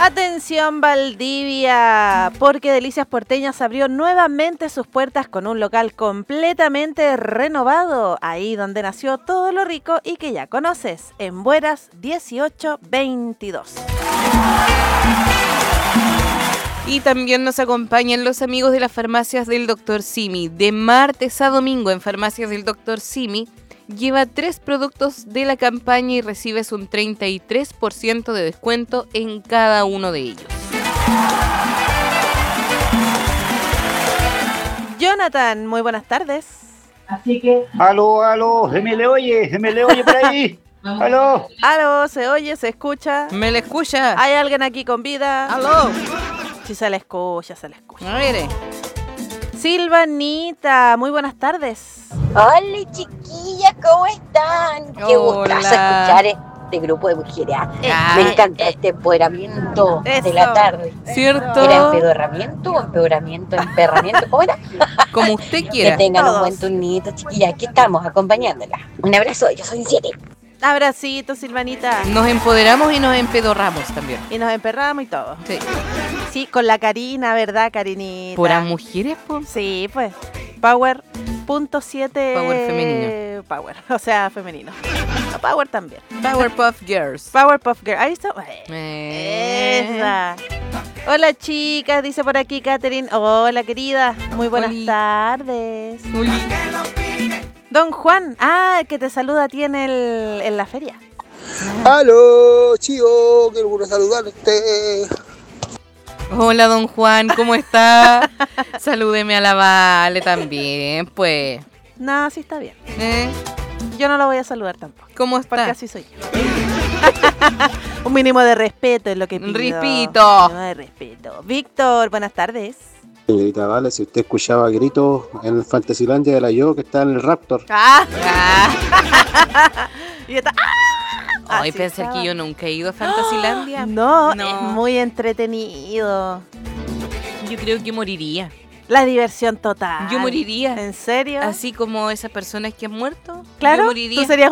Atención Valdivia, porque Delicias Porteñas abrió nuevamente sus puertas con un local completamente renovado, ahí donde nació todo lo rico y que ya conoces, en Bueras 1822. Y también nos acompañan los amigos de las farmacias del Dr. Simi. De martes a domingo en farmacias del Dr. Simi, lleva 3 productos de la campaña y recibes un 33% de descuento en cada uno de ellos. Jonathan, muy buenas tardes. Así que... Aló, se me le oye por ahí. Aló. Aló, se oye, se escucha. ¿Me le escucha? ¿Hay alguien aquí con vida? Aló. Sí, se le escucha, se le escucha. Mire. Silvanita, muy buenas tardes. Hola chiquillas, ¿cómo están? Qué gustazo escuchar este grupo de mujeres. Me encanta este empoderamiento de la tarde. ¿Cierto? ¿Era empedorramiento o empeoramiento, emperramiento? ¿Cómo era? Como usted quiera. Que tengan Todos. un buen turnito, chiquillas. Aquí estamos, acompañándolas. Un abrazo, yo soy 7. Abracito, Silvanita. Nos empoderamos y nos empedorramos también. Y nos emperramos y todo. Sí. Sí, con la Karina, ¿verdad, Karinita? ¿Puras mujeres, po? Sí, pues. Power.7. Power femenino. Power, o sea, femenino. No, Power también. Powerpuff Girls. Powerpuff Girl. Ahí está. Eh. Esa. Hola, chicas, dice por aquí Catherine. Hola, querida. Muy buenas Oli. tardes. Uy. Don Juan. Ah, que te saluda a ti en la feria. Aló, chivo, quiero bueno saludarte. Hola, don Juan, ¿cómo está? Salúdeme a la Vale también, pues. No, sí está bien. Yo no lo voy a saludar tampoco. ¿Cómo Porque está? así soy yo. Un mínimo de respeto es lo que pido. Repito. Un mínimo de respeto. Víctor, buenas tardes. Señorita Vale, si usted escuchaba gritos en el Fantasylandia de la Yo, que está en el Raptor. Y está. Ay, Así pensé estaba. que yo nunca he ido a Fantasylandia. No, No. es muy entretenido. Yo creo que moriría. La diversión total. Yo moriría. ¿En serio? Así como esas personas que han muerto. Claro, Yo moriría. tú serías